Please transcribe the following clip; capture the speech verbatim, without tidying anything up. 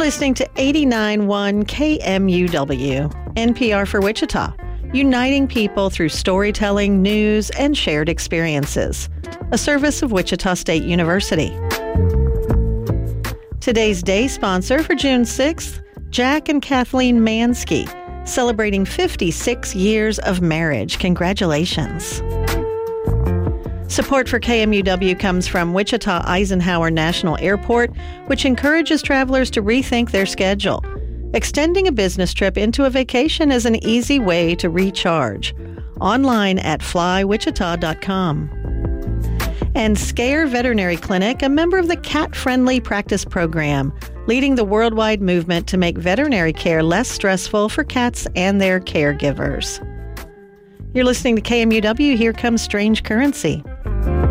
listening to eighty-nine point one K M U W, N P R for Wichita, uniting people through storytelling, news, and shared experiences. A service of Wichita State University. Today's day sponsor for June sixth, Jack and Kathleen Mansky, celebrating fifty-six years of marriage. Congratulations. Support for K M U W comes from Wichita Eisenhower National Airport, which encourages travelers to rethink their schedule. Extending a business trip into a vacation is an easy way to recharge. Online at fly wichita dot com. And Scare Veterinary Clinic, a member of the Cat Friendly Practice Program, leading the worldwide movement to make veterinary care less stressful for cats and their caregivers. You're listening to K M U W. Here comes Strange Currency.